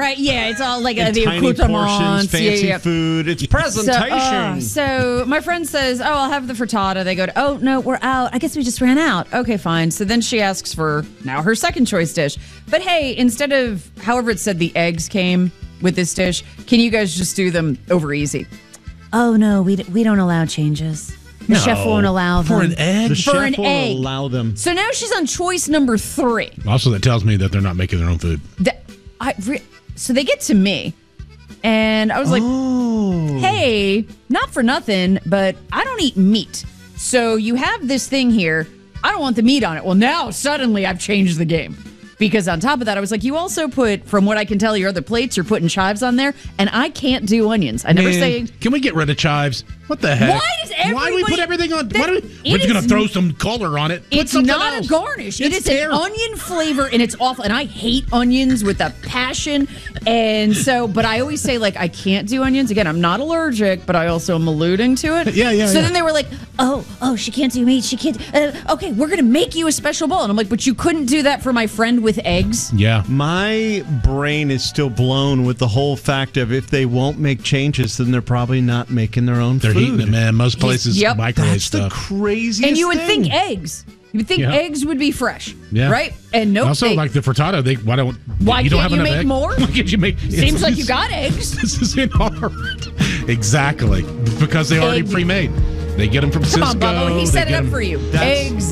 Right, yeah, it's all like the tiny portions, accoutrements. fancy food. It's presentation. So my friend says, I'll have the frittata. They go, oh, no, we're out. I guess we just ran out. Okay, fine. So then she asks for now her second choice dish. But hey, instead of, however it said the eggs came with this dish, can you guys just do them over easy? Oh, no, we don't allow changes. The chef won't allow them. For an egg? The For chef an will egg. allow them. So now she's on choice number 3. Also, that tells me that they're not making their own food. So they get to me, and I was like, hey, not for nothing, but I don't eat meat. So you have this thing here. I don't want the meat on it. Well, now suddenly I've changed the game. Because on top of that, I was like, you also put, from what I can tell, your other plates, you're putting chives on there, and I can't do onions. I never say... Can we get rid of chives? What the heck? Why does everybody... Why do we put everything on... We're just going to throw some color on it. It's not a garnish. It is an onion flavor, and it's awful. And I hate onions with a passion. And so, but I always say, like, I can't do onions. Again, I'm not allergic, but I also am alluding to it. Yeah. So then they were like, oh, she can't do meat. She can't... okay, we're going to make you a special bowl. And I'm like, but you couldn't do that for my friend with eggs? Yeah. My brain is still blown with the whole fact of if they won't make changes, then they're probably not making their own They're food. heating it, man. Most places microwave That's stuff. the craziest And you would thing. think eggs. You would think eggs would be fresh, right? And nope. Also, like the frittata, why you don't have can't you enough make egg? more? Why can't you make? Seems like you got eggs. This isn't hard. Exactly, because they already pre-made. They get them from Cisco. Come on, Bubba. He set it up them- for you. That's- Eggs.